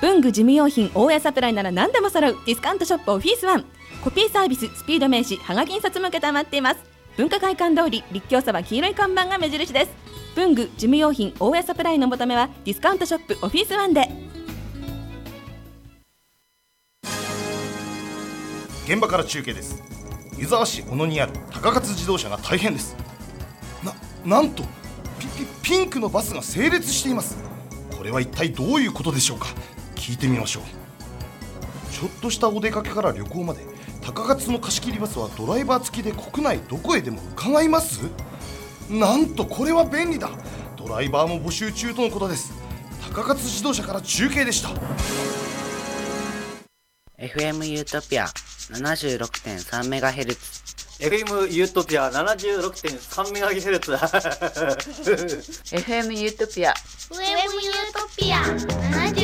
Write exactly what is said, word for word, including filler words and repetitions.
文具事務用品大家サプライなら何でも揃うディスカウントショップオフィスワン。コピーサービス、スピード名刺、はがき印刷も承っています。文化会館通り立教そば黄色い看板が目印です。文具事務用品大家サプライの求めはディスカウントショップオフィスワンで。 現場から中継です。湯沢市小野にある高勝自動車が大変です。な、なんとピピピンクのバスが整列しています。これは一体どういうことでしょうか。聞いてみましょう。ちょっとしたお出かけから旅行まで高勝の貸し切りバスはドライバー付きで国内どこへでも伺います。なんとこれは便利だ。ドライバーも募集中とのことです。高勝自動車から中継でした。 エフエム ユートピア ななじゅうろくてんさんメガヘルツエフエム ユートピア ななじゅうろくてんさんメガヘルツエフエム ユートピアエフエム ユートピアななじゅう